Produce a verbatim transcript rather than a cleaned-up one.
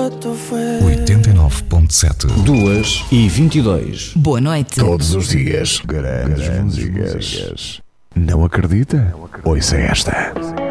oitenta e nove ponto sete. duas e vinte e dois. Boa noite. Todos os dias, grandes músicas. Não acredita? Ouça esta.